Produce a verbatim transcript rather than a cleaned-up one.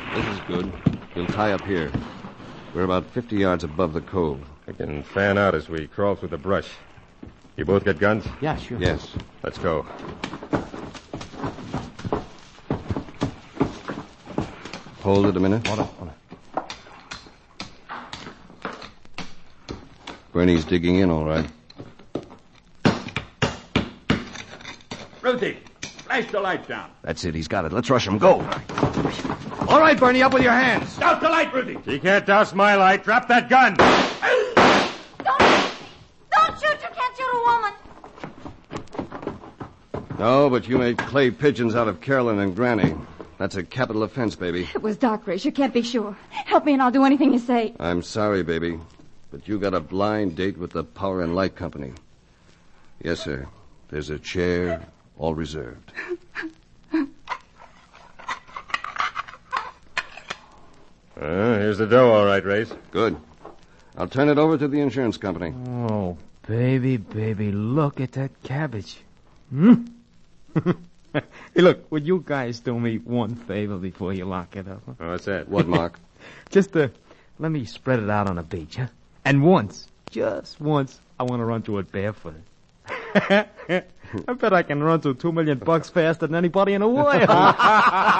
This is good. We'll tie up here. We're about fifty yards above the cove. We can fan out as we crawl through the brush. You both got guns? Yeah, sure. Yes. Let's go. Hold it a minute. Hold on, hold on. Bernie's digging in, all right. Ruthie, flash the light down. That's it. He's got it. Let's rush him. Go. All right, Bernie, up with your hands. Douse the light, Ruthie. She can't douse my light. Drop that gun. Don't, don't shoot. You can't shoot a woman. No, but you made clay pigeons out of Carolyn and Granny. That's a capital offense, baby. It was Doc Race. You can't be sure. Help me and I'll do anything you say. I'm sorry, baby, but you got a blind date with the Power and Light Company. Yes, sir. There's a chair, all reserved. Uh, here's the dough, all right, Race. Good. I'll turn it over to the insurance company. Oh, baby, baby, look at that cabbage. Hmm? Hey, look, would you guys do me one favor before you lock it up? Huh? Oh, what's that? What, Mark? Just uh, let me spread it out on the beach, huh? And once, just once, I want to run through it barefoot. I bet I can run through two million bucks faster than anybody in the world.